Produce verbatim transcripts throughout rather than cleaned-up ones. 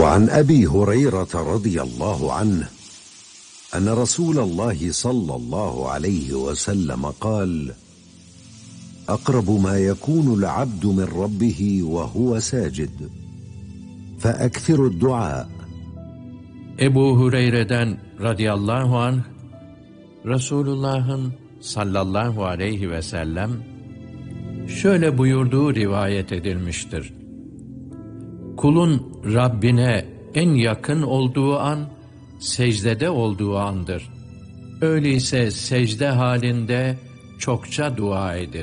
وعن أبي هريرة رضي الله عنه أن رسول الله صلى الله عليه وسلم قال: أقرب ما يكون العبد من ربه وهو ساجد فأكثر الدعاء. Ebu Hureyre'den radıyallahu anh, Resulullah'ın sallallahu aleyhi ve sellem şöyle buyurduğu rivayet edilmiştir: Kulun Rabbine en yakın olduğu an, secdede olduğu andır. Öyleyse secde halinde çokça dua edin.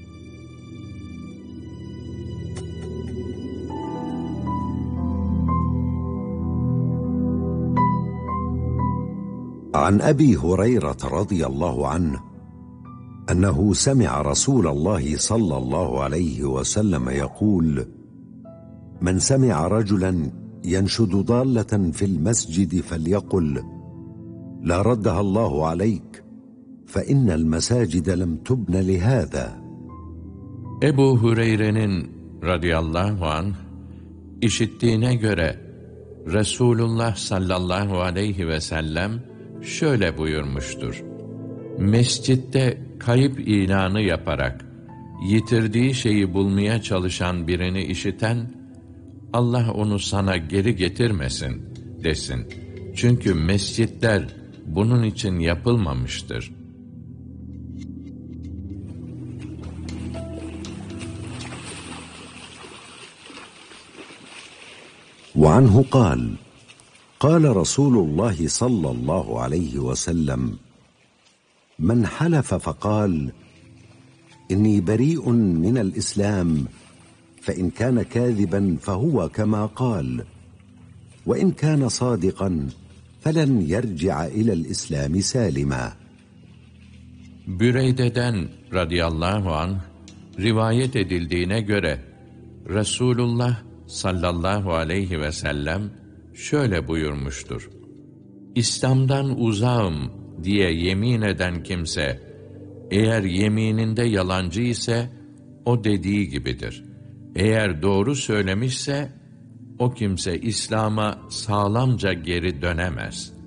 عن أبي هريرة رضي الله عنه أنه سمع رسول الله صلى الله عليه وسلم يقول: من سمع رجلا ينشد ضالة في المسجد فليقل: لا ردها الله عليك فإن المساجد لم تبن لهذا. Ebu Hureyre'nin radıyallahu anh işittiğine göre Resulullah sallallahu aleyhi ve sellem şöyle buyurmuştur: Mescitte kayıp ilanı yaparak yitirdiği şeyi bulmaya çalışan birini işiten, Allah onu sana geri getirmesin desin. Çünkü mescitler bunun için yapılmamıştır. وعنه قال: قال رسول الله صلى الله عليه وسلم: من حلف فقال: إني بريء من الإسلام فإن كان كاذبا فهو كما قال وإن كان صادقا فلن يرجع إلى الإسلام سالما. Büreyde'den radıyallahu anh rivayet edildiğine göre Resulullah sallallahu aleyhi ve sellem şöyle buyurmuştur: İslam'dan uzağım diye yemin eden kimse, eğer yemininde yalancı ise o dediği gibidir. Eğer doğru söylemişse o kimse İslam'a sağlamca geri dönemez.